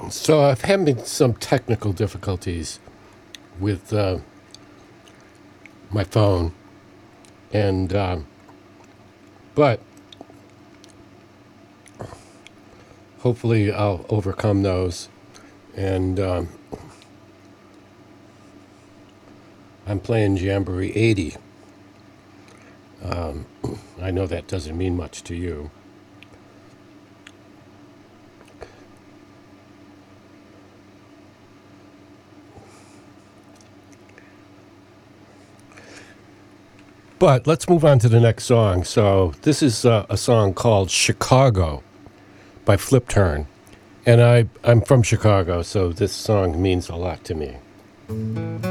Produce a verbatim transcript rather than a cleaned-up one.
So I've having some technical difficulties with uh, my phone, and uh, but hopefully I'll overcome those. And um, I'm playing Jamboree eighty. Um, I know that doesn't mean much to you. But let's move on to the next song. So this is uh, a song called Chicago by Flip Turn. And I, I'm from Chicago, so this song means a lot to me.